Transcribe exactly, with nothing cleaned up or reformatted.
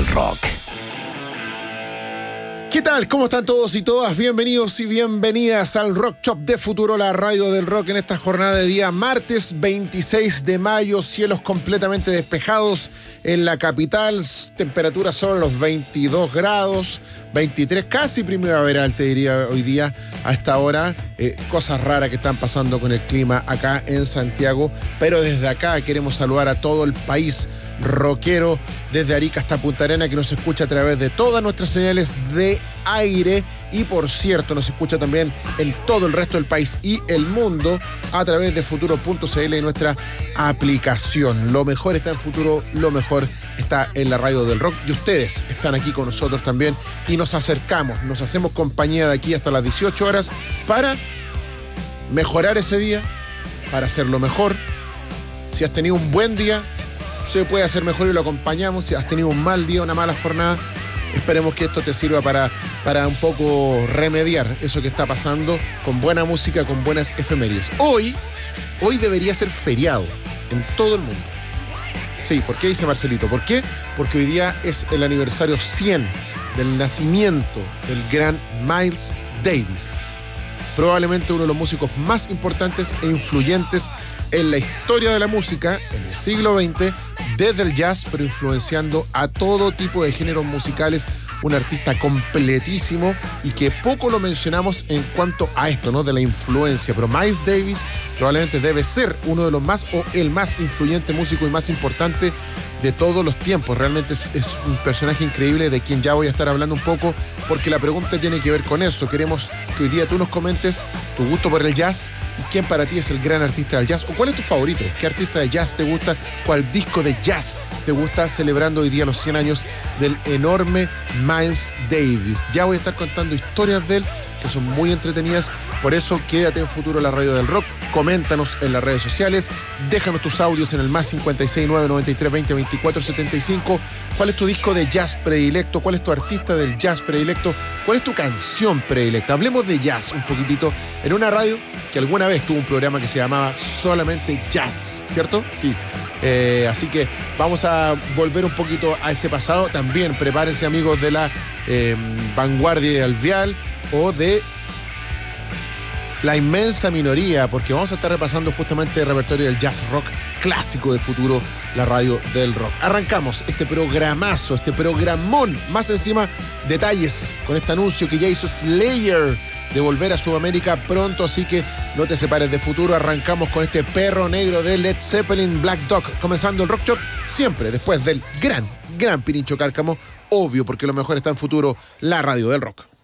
rock. ¿Qué tal? ¿Cómo están todos y todas? Bienvenidos y bienvenidas al Rock Shop de Futuro, la radio del rock, en esta jornada de día martes veintiséis de mayo, cielos completamente despejados en la capital, temperaturas sobre los veintidós grados, veintitrés, casi primaveral te diría hoy día a esta hora. Eh, cosas raras que están pasando con el clima acá en Santiago, pero desde acá queremos saludar a todo el país rockero, desde Arica hasta Punta Arenas, que nos escucha a través de todas nuestras señales de aire, y por cierto nos escucha también en todo el resto del país y el mundo a través de futuro punto c l y nuestra aplicación. Lo mejor está en Futuro, lo mejor está en la radio del rock, y ustedes están aquí con nosotros también, y nos acercamos, nos hacemos compañía de aquí hasta las dieciocho horas para mejorar ese día, para hacerlo mejor. Si has tenido un buen día, se puede hacer mejor y lo acompañamos. Si has tenido un mal día, una mala jornada, esperemos que esto te sirva para, para un poco remediar eso que está pasando, con buena música, con buenas efemérides. Hoy, hoy debería ser feriado en todo el mundo. Sí, ¿por qué dice Marcelito? ¿Por qué? Porque hoy día es el aniversario cien del nacimiento del gran Miles Davis. Probablemente uno de los músicos más importantes e influyentes en la historia de la música en el siglo veinte, desde el jazz, pero influenciando a todo tipo de géneros musicales. Un artista completísimo y que poco lo mencionamos en cuanto a esto, ¿no? De la influencia. Pero Miles Davis probablemente debe ser uno de los más, o el más influyente músico y más importante de todos los tiempos. Realmente es, es un personaje increíble, de quien ya voy a estar hablando un poco, porque la pregunta tiene que ver con eso. Queremos que hoy día tú nos comentes tu gusto por el jazz, y quién para ti es el gran artista del jazz, o cuál es tu favorito, qué artista de jazz te gusta, cuál disco de jazz te gusta, celebrando hoy día los cien años del enorme Miles Davis. Ya voy a estar contando historias de él que son muy entretenidas, por eso quédate en Futuro, la radio del rock. Coméntanos en las redes sociales, déjanos tus audios en el más cincuenta y seis, nueve noventa y tres, veinte, veinticuatro, setenta y cinco. ¿Cuál es tu disco de jazz predilecto? ¿Cuál es tu artista del jazz predilecto? ¿Cuál es tu canción predilecta? Hablemos de jazz un poquitito en una radio que alguna vez tuvo un programa que se llamaba solamente Jazz, ¿cierto? Sí. Eh, así que vamos a volver un poquito a ese pasado. También prepárense, amigos de la eh, Vanguardia y Alvial, o de La Inmensa Minoría, porque vamos a estar repasando justamente el repertorio del jazz rock clásico de Futuro, la radio del rock. Arrancamos este programazo, este programón. Más encima, detalles con este anuncio que ya hizo Slayer de volver a Sudamérica pronto, así que no te separes de Futuro. Arrancamos con este Perro Negro de Led Zeppelin, Black Dog, comenzando el Rock Shop, siempre después del gran, gran Pirincho Cárcamo, obvio, porque lo mejor está en Futuro, la radio del rock.